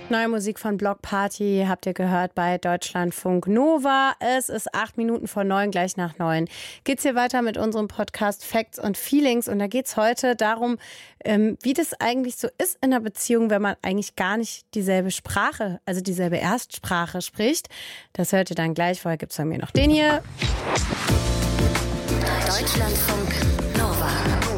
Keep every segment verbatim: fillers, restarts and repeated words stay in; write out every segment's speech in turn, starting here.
Neue Musik von Block Party habt ihr gehört bei Deutschlandfunk Nova. Es ist acht Minuten vor neun, gleich nach neun. Geht's hier weiter mit unserem Podcast Facts und Feelings. Und da geht's heute darum, ähm, wie das eigentlich so ist in einer Beziehung, wenn man eigentlich gar nicht dieselbe Sprache, also dieselbe Erstsprache spricht. Das hört ihr dann gleich. Vorher gibt's von mir noch den hier. Deutschlandfunk Nova.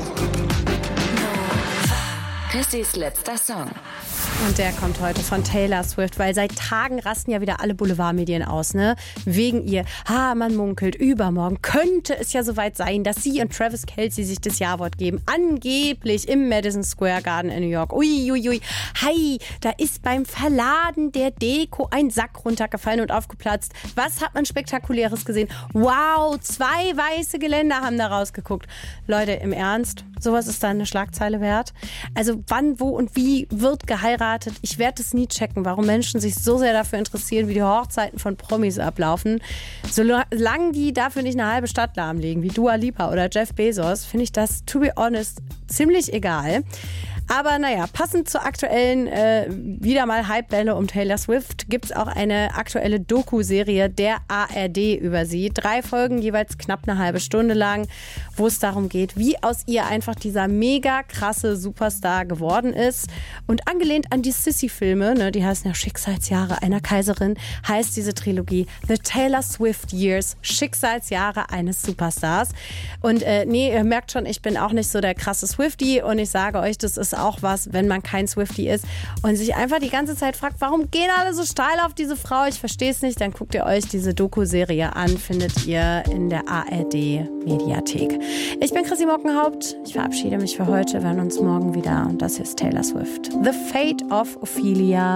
Chrissys letzter Song. Und der kommt heute von Taylor Swift, weil seit Tagen rasten ja wieder alle Boulevardmedien aus, ne? Wegen ihr. Ha, man munkelt, übermorgen könnte es ja soweit sein, dass sie und Travis Kelce sich das Ja-Wort geben. Angeblich im Madison Square Garden in New York. Uiuiui. Ui, ui. Hi, da ist beim Verladen der Deko ein Sack runtergefallen und aufgeplatzt. Was hat man Spektakuläres gesehen? Wow, zwei weiße Geländer haben da rausgeguckt. Leute, im Ernst? Sowas ist da eine Schlagzeile wert? Also wann, wo und wie wird geheiratet? Ich werde es nie checken, warum Menschen sich so sehr dafür interessieren, wie die Hochzeiten von Promis ablaufen. Solange die dafür nicht eine halbe Stadt lahmlegen, wie Dua Lipa oder Jeff Bezos, finde ich das, to be honest, ziemlich egal. Aber naja, passend zur aktuellen äh, wieder mal Hypewelle um Taylor Swift gibt es auch eine aktuelle Doku-Serie der A R D über sie. Drei Folgen, jeweils knapp eine halbe Stunde lang, wo es darum geht, wie aus ihr einfach dieser mega krasse Superstar geworden ist. Und angelehnt an die Sissy-Filme, ne, die heißen ja Schicksalsjahre einer Kaiserin, heißt diese Trilogie The Taylor Swift Years, Schicksalsjahre eines Superstars. Und äh, nee, ihr merkt schon, ich bin auch nicht so der krasse Swiftie und ich sage euch, das ist auch was, wenn man kein Swiftie ist und sich einfach die ganze Zeit fragt, warum gehen alle so steil auf diese Frau? Ich verstehe es nicht. Dann guckt ihr euch diese Doku-Serie an, findet ihr in der A R D-Mediathek. Ich bin Chrissy Mockenhaupt. Ich verabschiede mich für heute. Wir hören uns morgen wieder. Und das hier ist Taylor Swift. The Fate of Ophelia.